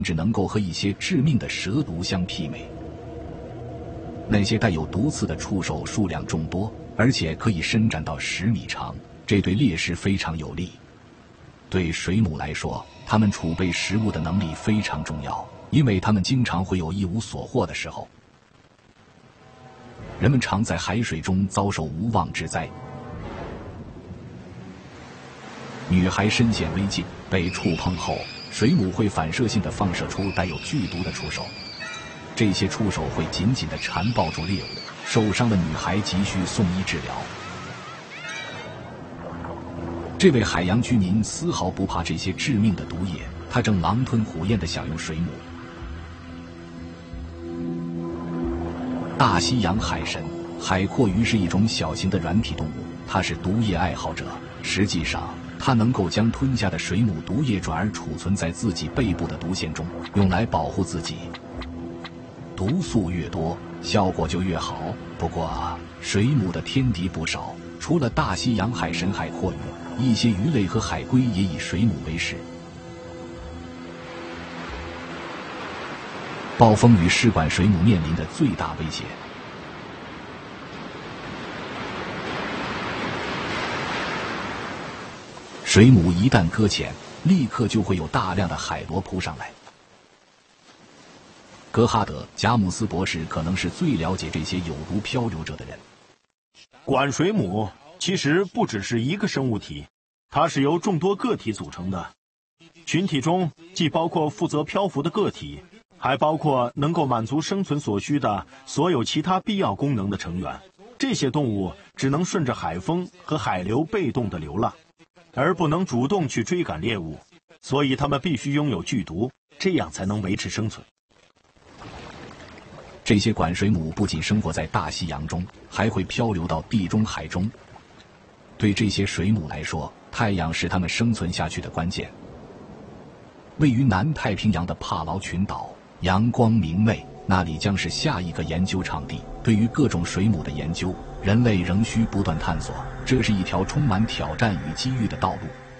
只能够和一些致命的蛇毒相媲美。那些带有毒刺的触手数量众多，而且可以伸展到10米长，这对猎食非常有利。对水母来说，它们储备食物的能力非常重要，因为它们经常会有一无所获的时候。人们常在海水中遭受无妄之灾。女孩身陷危境，被触碰后，水母会反射性地放射出带有剧毒的触手，这些触手会紧紧地缠抱住猎物，受伤的女孩急需送医治疗。这位海洋居民丝毫不怕这些致命的毒液，他正狼吞虎咽地享用水母。大西洋海参，海蛞蝓是一种小型的软体动物，它是毒液爱好者。实际上，它能够将吞下的水母毒液转而储存在自己背部的毒腺中，用来保护自己。毒素越多，效果就越好。不过，水母的天敌不少，除了大西洋海参、海蛞蝓，一些鱼类和海龟也以水母为食。暴风雨是管水母面临的最大威胁。水母一旦搁浅，立刻就会有大量的海螺扑上来。格哈德·贾姆斯博士可能是最了解这些有毒漂流者的人。 管水母其实不只是一个生物体，它是由众多个体组成的。群体中既包括负责漂浮的个体，还包括能够满足生存所需的所有其他必要功能的成员。这些动物只能顺着海风和海流被动的流浪，而不能主动去追赶猎物，所以它们必须拥有剧毒，这样才能维持生存。 这些管水母不仅生活在大西洋中，还会漂流到地中海中。对这些水母来说，太阳是它们生存下去的关键。位于南太平洋的帕劳群岛，阳光明媚，那里将是下一个研究场地。对于各种水母的研究，人类仍需不断探索，这是一条充满挑战与机遇的道路。